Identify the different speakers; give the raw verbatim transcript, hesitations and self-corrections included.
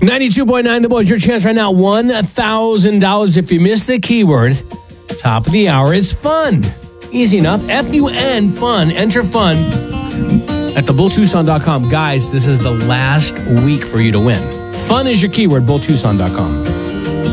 Speaker 1: ninety-two point nine The Boys, your chance right now, one thousand dollars. If you missed the keyword, top of the hour is fun. Easy enough. F U N, fun. Enter fun at the bull tucson dot com. Guys, this is the last week for you to win. Fun is your keyword, bull tucson dot com.